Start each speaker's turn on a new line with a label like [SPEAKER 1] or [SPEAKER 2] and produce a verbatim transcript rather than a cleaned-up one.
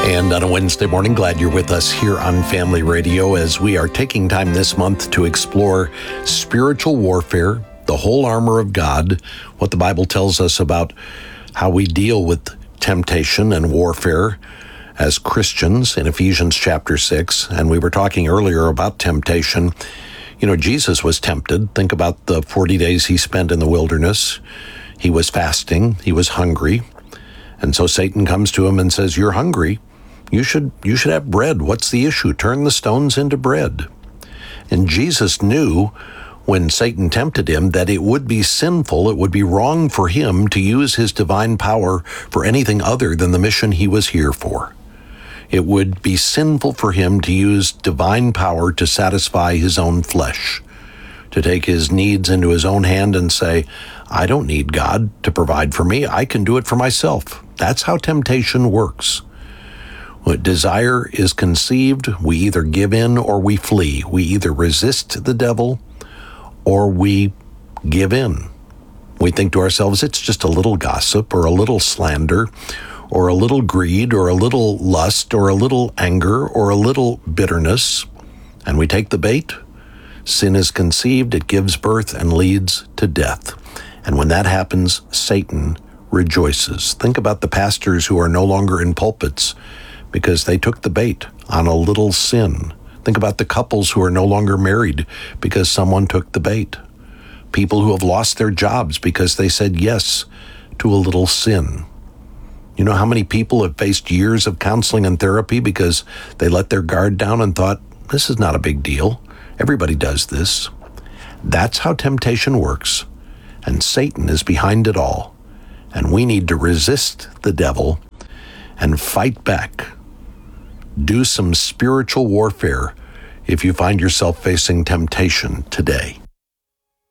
[SPEAKER 1] And on a Wednesday morning, glad you're with us here on Family Radio as we are taking time this month to explore spiritual warfare, the whole armor of God, what the Bible tells us about how we deal with temptation and warfare as Christians in Ephesians chapter six. And we were talking earlier about temptation. You know, Jesus was tempted. Think about the forty days he spent in the wilderness. He was fasting. He was hungry. And so Satan comes to him and says, "You're hungry. You should you should have bread. What's the issue? Turn the stones into bread." And Jesus knew when Satan tempted him that it would be sinful, it would be wrong for him to use his divine power for anything other than the mission he was here for. It would be sinful for him to use divine power to satisfy his own flesh, to take his needs into his own hand and say, "I don't need God to provide for me. I can do it for myself." That's how temptation works. When desire is conceived, we either give in or we flee. We either resist the devil or we give in. We think to ourselves, it's just a little gossip or a little slander or a little greed or a little lust or a little anger or a little bitterness, and we take the bait. Sin is conceived, it gives birth and leads to death. And when that happens, Satan rejoices. Think about the pastors who are no longer in pulpits because they took the bait on a little sin. Think about the couples who are no longer married because someone took the bait. People who have lost their jobs because they said yes to a little sin. You know how many people have faced years of counseling and therapy because they let their guard down and thought, this is not a big deal. Everybody does this. That's how temptation works. And Satan is behind it all. And we need to resist the devil and fight back. Do some spiritual warfare if you find yourself facing temptation today.